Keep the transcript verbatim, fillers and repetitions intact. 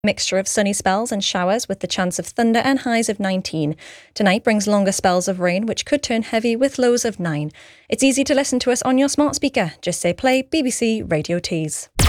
Mixture of sunny spells and showers with the chance of thunder and highs of nineteen. Tonight brings longer spells of rain which could turn heavy with lows of nine. It's easy to listen to us on your smart speaker. Just say play B B C Radio Tees.